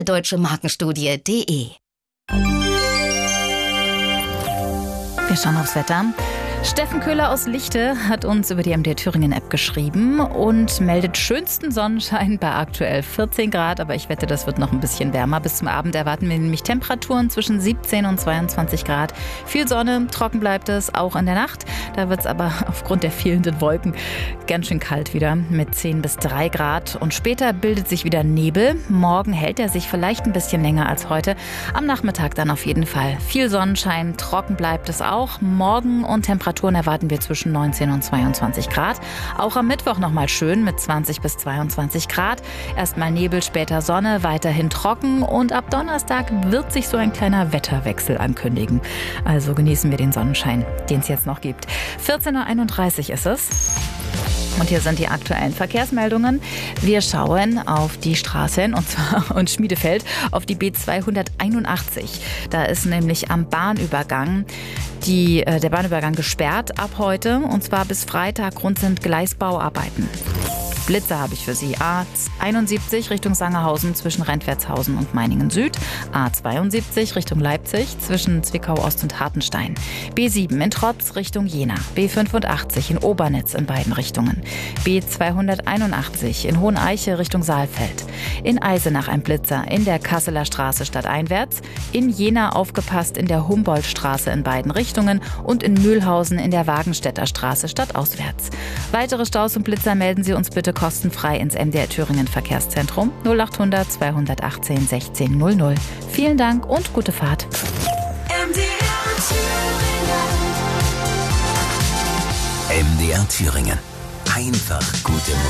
deutschemarkenstudie.de. Wir schauen aufs Wetter. Steffen Köhler aus Lichte hat uns über die MDR Thüringen App geschrieben und meldet schönsten Sonnenschein bei aktuell 14 Grad. Aber ich wette, das wird noch ein bisschen wärmer. Bis zum Abend erwarten wir nämlich Temperaturen zwischen 17 und 22 Grad. Viel Sonne, trocken bleibt es, auch in der Nacht. Da wird es aber aufgrund der fehlenden Wolken ganz schön kalt wieder mit 10 bis 3 Grad. Und später bildet sich wieder Nebel. Morgen hält er sich vielleicht ein bisschen länger als heute. Am Nachmittag dann auf jeden Fall viel Sonnenschein, trocken bleibt es auch. Morgen und Temperaturen erwarten wir zwischen 19 und 22 Grad. Auch am Mittwoch nochmal schön mit 20 bis 22 Grad. Erstmal Nebel, später Sonne, weiterhin trocken. Und ab Donnerstag wird sich so ein kleiner Wetterwechsel ankündigen. Also genießen wir den Sonnenschein, den es jetzt noch gibt. 14.31 Uhr ist es. Und hier sind die aktuellen Verkehrsmeldungen. Wir schauen auf die Straßen und Schmiedefeld auf die B281. Da ist nämlich am Bahnübergang der Bahnübergang gesperrt ab heute. Und zwar bis Freitag. Grund sind Gleisbauarbeiten. Blitzer habe ich für Sie. A71 Richtung Sangerhausen zwischen Rentwertshausen und Meiningen Süd. A72 Richtung Leipzig zwischen Zwickau Ost und Hartenstein. B7 in Trotz Richtung Jena. B85 in Obernitz in beiden Richtungen. B281 in Hoheneiche Richtung Saalfeld. In Eisenach ein Blitzer in der Kasseler Straße stadteinwärts. In Jena aufgepasst in der Humboldtstraße in beiden Richtungen. Und in Mühlhausen in der Wagenstädter Straße stadtauswärts. Weitere Staus und Blitzer melden Sie uns bitte kostenfrei ins MDR Thüringen Verkehrszentrum 0800 218 16 00. Vielen Dank und gute Fahrt. MDR Thüringen. Einfach gute Musik.